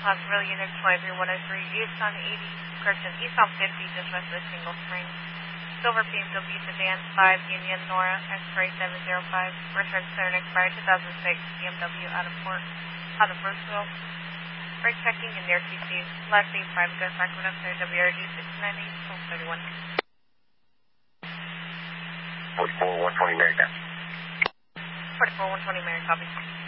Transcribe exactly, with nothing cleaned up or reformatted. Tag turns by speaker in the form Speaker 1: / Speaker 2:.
Speaker 1: Possible unit twenty-three one oh three, east on eighty, correction, east on fifty, just west of Single Spring. Silver B M W sedan, five Union Nora, X-ray seven zero five, return center expired two thousand six, B M W out of port, out of Roseville. Brake checking and near T C. Last name, private gun, Sacramento, W R D six ninety, twelve thirty-one.
Speaker 2: forty-four one twenty America.
Speaker 1: forty-four one twenty America, copy.